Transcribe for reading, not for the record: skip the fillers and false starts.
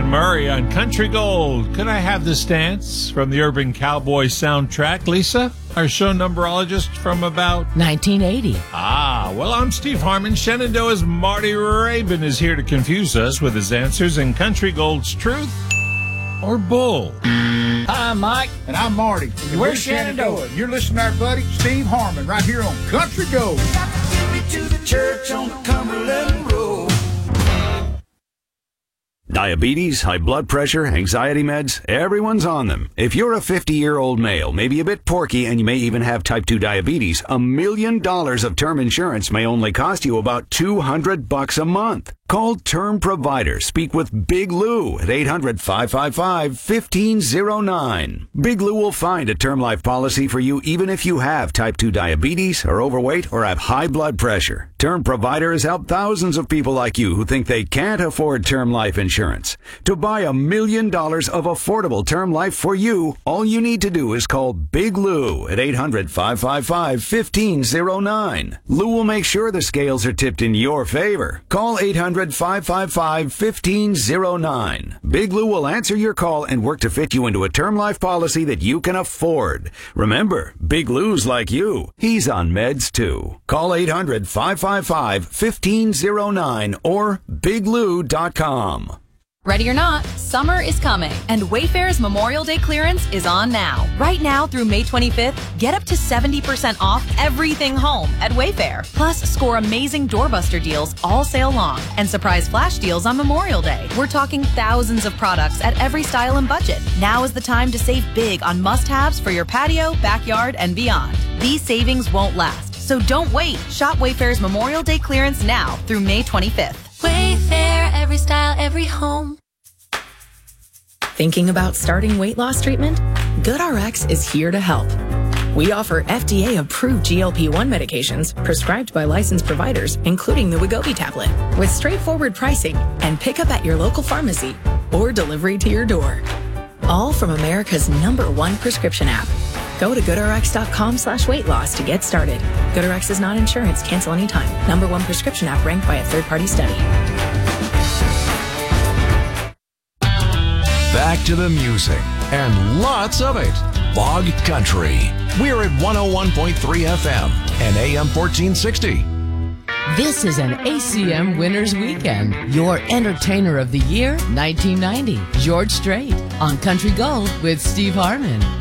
and Murray on Country Gold. Could I have this dance from the Urban Cowboy soundtrack? Lisa, our show numberologist from about 1980. Well, I'm Steve Harmon. Shenandoah's Marty Rabin is here to confuse us with his answers in Country Gold's Truth or Bull. Hi, I'm Mike. And I'm Marty. And we're Shenandoah. You're listening to our buddy Steve Harmon right here on Country Gold. Get me to the church on the Cumberland Road. Diabetes, high blood pressure, anxiety meds, everyone's on them. If you're a 50-year-old male, maybe a bit porky, and you may even have type 2 diabetes, $1 million of term insurance may only cost you about $200 a month. Call Term Provider. Speak with Big Lou at 800-555-1509. Big Lou will find a term life policy for you even if you have type 2 diabetes, are overweight, or have high blood pressure. Term Provider has helped thousands of people like you who think they can't afford term life insurance. To buy $1 million of affordable term life for you, all you need to do is call Big Lou at 800-555-1509. Lou will make sure the scales are tipped in your favor. Call 800-555-1509. Big Lou will answer your call and work to fit you into a term life policy that you can afford. Remember, Big Lou's like you. He's on meds too. Call 800-555-1509 or biglou.com. Ready or not, summer is coming, and Wayfair's Memorial Day clearance is on now. Right now through May 25th, get up to 70% off everything home at Wayfair. Plus, score amazing doorbuster deals all sale long and surprise flash deals on Memorial Day. We're talking thousands of products at every style and budget. Now is the time to save big on must-haves for your patio, backyard, and beyond. These savings won't last, so don't wait. Shop Wayfair's Memorial Day clearance now through May 25th. Wayfair, every style, every home. Thinking about starting weight loss treatment? GoodRx is here to help. We offer FDA-approved GLP-1 medications prescribed by licensed providers, including the Wegovy tablet, with straightforward pricing and pickup at your local pharmacy or delivery to your door. All from America's #1 prescription app. Go to GoodRx.com/weight loss to get started. GoodRx is not insurance. Cancel anytime. #1 prescription app ranked by a third-party study. Back to the music, and lots of it. Bog Country. We're at 101.3 FM and AM 1460. This is an ACM Winners Weekend. Your Entertainer of the Year, 1990, George Strait, on Country Gold with Steve Harmon.